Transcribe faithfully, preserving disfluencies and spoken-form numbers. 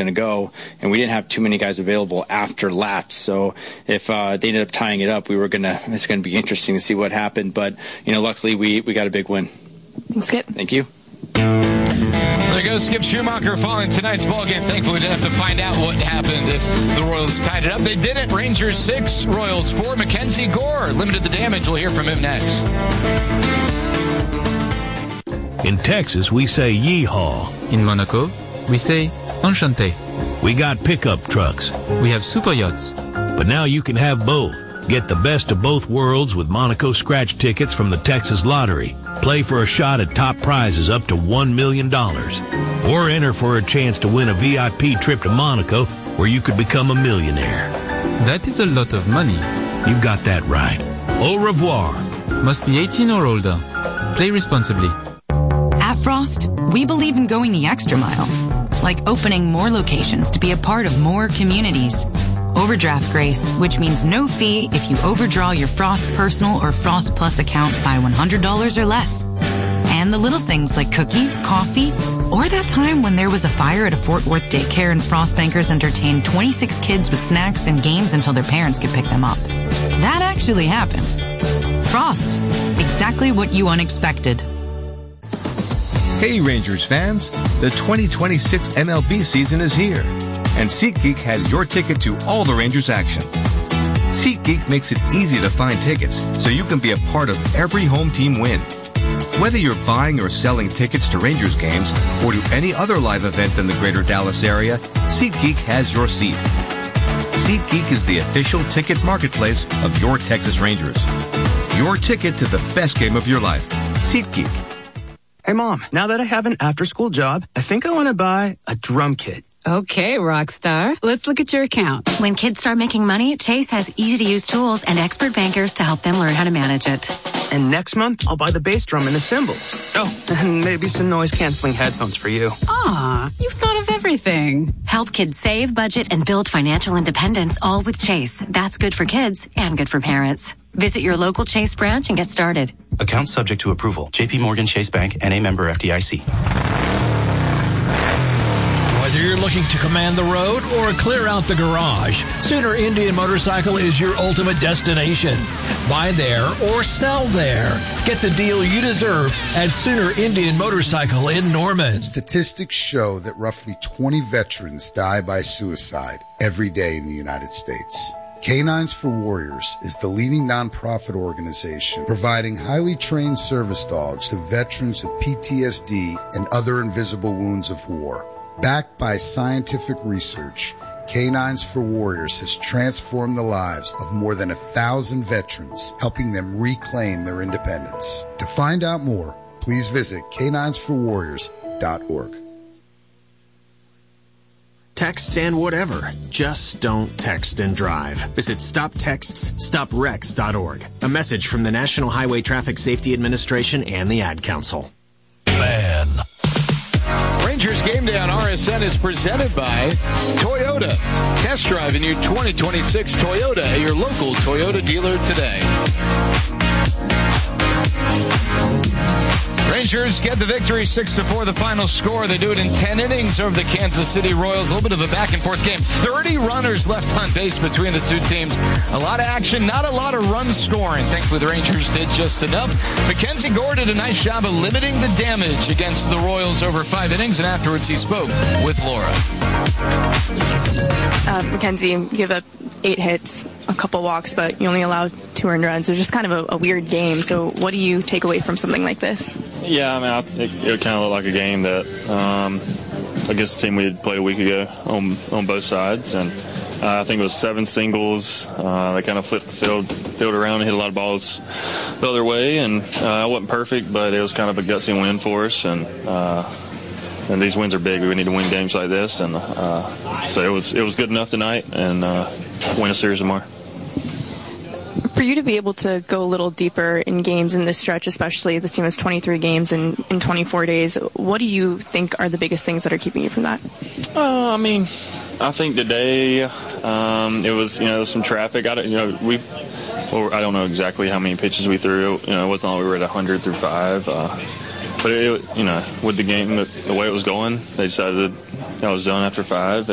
going to go, and we didn't have too many guys available after Latz. So if uh, they ended up tying it up, we were going to. It's going to be interesting to see what happened. But you know, luckily we we got a big win. Thanks, Skip. Thank you. There goes Skip Schumacher following tonight's ballgame. Thankfully, we didn't have to find out what happened if the Royals tied it up. They didn't. Rangers six, Royals four. Mackenzie Gore limited the damage. We'll hear from him next. In Texas, we say yeehaw. In Monaco, we say enchanté. We got pickup trucks. We have super yachts. But now you can have both. Get the best of both worlds with Monaco scratch tickets from the Texas Lottery. Play for a shot at top prizes up to one million dollars. Or enter for a chance to win a V I P trip to Monaco where you could become a millionaire. That is a lot of money. You've got that right. Au revoir. Must be eighteen or older. Play responsibly. At Frost, we believe in going the extra mile. Like opening more locations to be a part of more communities. Overdraft grace, which means no fee if you overdraw your Frost Personal or Frost Plus account by one hundred dollars or less. And the little things like cookies, coffee, or that time when there was a fire at a Fort Worth daycare and Frost bankers entertained twenty-six kids with snacks and games until their parents could pick them up. That actually happened. Frost. Exactly what you unexpected. Hey Rangers fans, the twenty twenty-six M L B season is here. And SeatGeek has your ticket to all the Rangers action. SeatGeek makes it easy to find tickets so you can be a part of every home team win. Whether you're buying or selling tickets to Rangers games or to any other live event in the greater Dallas area, SeatGeek has your seat. SeatGeek is the official ticket marketplace of your Texas Rangers. Your ticket to the best game of your life. SeatGeek. Hey Mom, now that I have an after-school job, I think I want to buy a drum kit. Okay, Rockstar. Let's look at your account. When kids start making money, Chase has easy-to-use tools and expert bankers to help them learn how to manage it. And next month, I'll buy the bass drum and the cymbals. Oh, and maybe some noise-canceling headphones for you. Aw, you've thought of everything. Help kids save, budget, and build financial independence, all with Chase. That's good for kids and good for parents. Visit your local Chase branch and get started. Account subject to approval. J P Morgan Chase Bank, N A member F D I C. Whether you're looking to command the road or clear out the garage, Sooner Indian Motorcycle is your ultimate destination. Buy there or sell there. Get the deal you deserve at Sooner Indian Motorcycle in Norman. Statistics show that roughly twenty veterans die by suicide every day in the United States. Canines for Warriors is the leading nonprofit organization providing highly trained service dogs to veterans with P T S D and other invisible wounds of war. Backed by scientific research, Canines for Warriors has transformed the lives of more than a thousand veterans, helping them reclaim their independence. To find out more, please visit canines for warriors dot org. Text and whatever. Just don't text and drive. Visit stop texts stop wrecks dot org. A message from the National Highway Traffic Safety Administration and the Ad Council. Fan. Rangers Game Day on R S N is presented by Toyota. Test drive a new twenty twenty-six Toyota at your local Toyota dealer today. Rangers get the victory, six to four, the final score. They do it in ten innings over the Kansas City Royals. A little bit of a back-and-forth game. thirty runners left on base between the two teams. A lot of action, not a lot of run scoring. Thankfully, the Rangers did just enough. Mackenzie Gore did a nice job of limiting the damage against the Royals over five innings, and afterwards he spoke with Laura. Uh, Mackenzie, you give up eight hits, a couple walks, but you only allowed two earned runs. It was just kind of a, a weird game. So what do you take away from something like this? Yeah, I mean, I, it, it kind of looked like a game that um, against the team we had played a week ago on on both sides, and uh, I think it was seven singles. Uh, they kind of flipped the field, field around and hit a lot of balls the other way, and uh, it wasn't perfect, but it was kind of a gutsy win for us, and uh, and these wins are big. We need to win games like this, and uh, so it was it was good enough tonight, and uh, win a series tomorrow. For you to be able to go a little deeper in games in this stretch, especially this team has twenty-three games in, in twenty-four days, what do you think are the biggest things that are keeping you from that? Uh, I mean, I think today um, it was, you know, some traffic. I don't, you know, we, well, I don't know exactly how many pitches we threw. You know, it wasn't like we were at one hundred through five. Uh, but, it, you know, with the game, the, the way it was going, they decided that I was done after five.